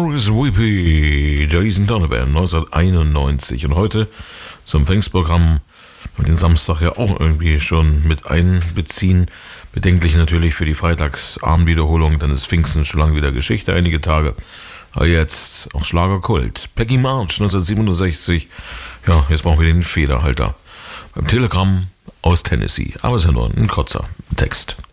Horace Whippy, Jason Donovan, 1991. Und heute zum Pfingstprogramm und den Samstag ja auch irgendwie schon mit einbeziehen. Bedenklich natürlich für die Freitagsabendwiederholung, dann ist Pfingsten schon lange wieder Geschichte, einige Tage. Aber jetzt auch Schlagerkult. Peggy March, 1967. Ja, jetzt brauchen wir den Federhalter. Beim Telegramm aus Tennessee. Aber es ist ja nur ein kurzer Text.